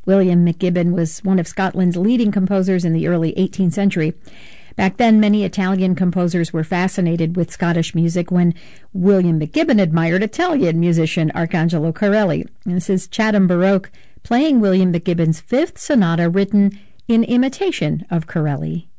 William McGibbon was one of Scotland's leading composers in the early 18th century. Back then, many Italian composers were fascinated with Scottish music when William McGibbon admired Italian musician Arcangelo Corelli. And this is Chatham Baroque playing William McGibbon's Fifth Sonata written in imitation of Corelli.